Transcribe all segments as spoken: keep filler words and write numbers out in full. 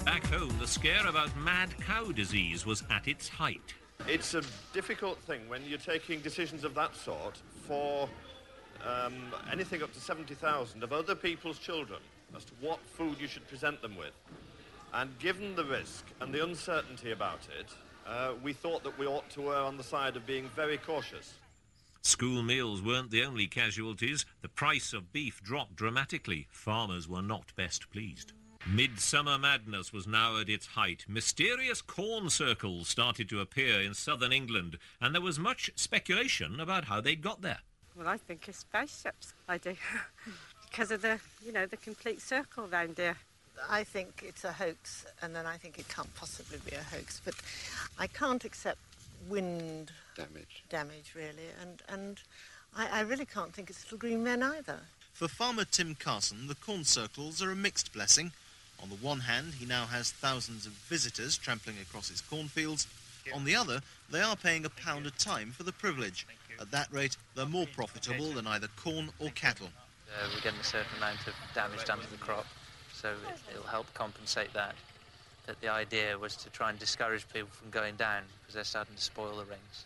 Back home, the scare about mad cow disease was at its height. It's a difficult thing when you're taking decisions of that sort for um, anything up to seventy thousand of other people's children as to what food you should present them with. And given the risk and the uncertainty about it, uh, we thought that we ought to err on the side of being very cautious. School meals weren't the only casualties. The price of beef dropped dramatically. Farmers were not best pleased. Midsummer madness was now at its height. Mysterious corn circles started to appear in southern England, and there was much speculation about how they'd got there. Well, I think it's spaceships, I do, because of the, you know, the complete circle round here. I think it's a hoax, and then I think it can't possibly be a hoax, but I can't accept wind damage, damage really, and, and I, I really can't think it's little green men either. For farmer Tim Carson, the corn circles are a mixed blessing. On the one hand, he now has thousands of visitors trampling across his cornfields. On the other, they are paying a pound a time for the privilege. At that rate, they're more profitable than either corn or cattle. Uh, we're getting a certain amount of damage done to the crop, so it, it'll help compensate that. But the idea was to try and discourage people from going down because they're starting to spoil the rings.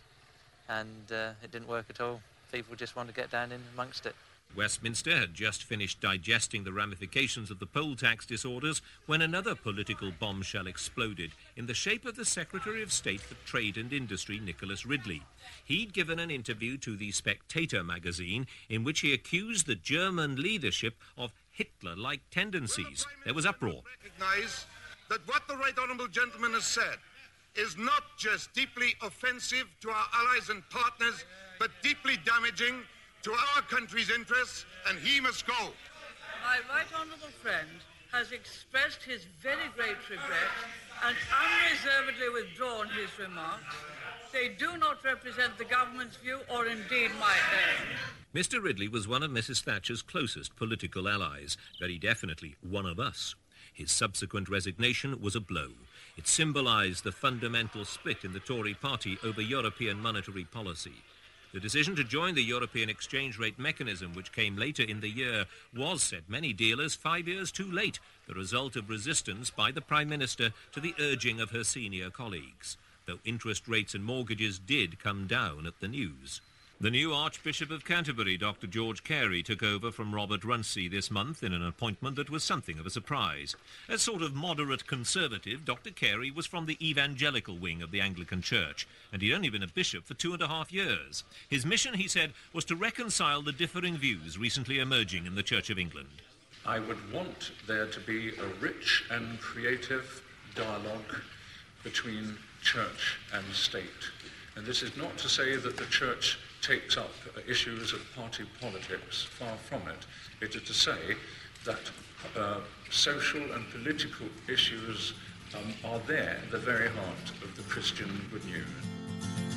And uh, it didn't work at all. People just want to get down in amongst it. Westminster had just finished digesting the ramifications of the poll tax disorders when another political bombshell exploded in the shape of the Secretary of State for Trade and Industry, Nicholas Ridley. He'd given an interview to the Spectator magazine in which he accused the German leadership of Hitler-like tendencies. There was uproar. Recognise that what the Right Honourable Gentleman has said is not just deeply offensive to our allies and partners, but deeply damaging to our country's interests, and he must go. My right honourable friend has expressed his very great regret and unreservedly withdrawn his remarks. They do not represent the government's view or indeed my own. Mister Ridley was one of Missus Thatcher's closest political allies, very definitely one of us. His subsequent resignation was a blow. It symbolised the fundamental split in the Tory party over European monetary policy. The decision to join the European exchange rate mechanism, which came later in the year, was, said many dealers, five years too late, the result of resistance by the Prime Minister to the urging of her senior colleagues, though interest rates and mortgages did come down at the news. The new Archbishop of Canterbury, Doctor George Carey, took over from Robert Runcie this month in an appointment that was something of a surprise. As sort of moderate conservative, Doctor Carey was from the evangelical wing of the Anglican Church, and he'd only been a bishop for two and a half years. His mission, he said, was to reconcile the differing views recently emerging in the Church of England. I would want there to be a rich and creative dialogue between church and state. And this is not to say that the church takes up issues of party politics, far from it. It is to say that uh, social and political issues um, are there at the very heart of the Christian good news.